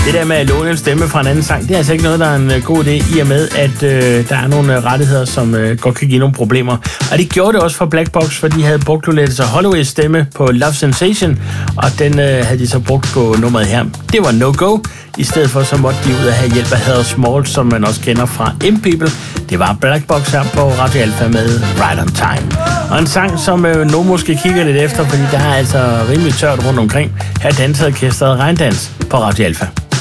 Det der med at låne en stemme fra en anden sang, det er altså ikke noget, der er en god idé, i og med, at der er nogle rettigheder, som godt kan give nogle problemer. Og det gjorde det også for Black Box, for de havde brugt Lolettes Holloways stemme på Love Sensation, og den havde de så brugt på nummeret her. Det var No Go. I stedet for, så måtte de ud og have hjælp af Heather Small, som man også kender fra M-People. Det var Black Box her på Radio Alpha med Right on Time. Og en sang, som nogen måske kigger lidt efter, fordi der er altså rimelig tørt rundt omkring. Her danser orkestret Regndans på Radio Alpha.